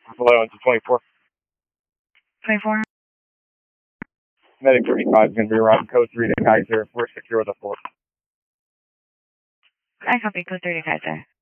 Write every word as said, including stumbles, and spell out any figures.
Hello, it's twenty-four. twenty-four. Medic thirty-five is going to be around code three to Kaiser. We're secure with a four. I copy code thirty-five there.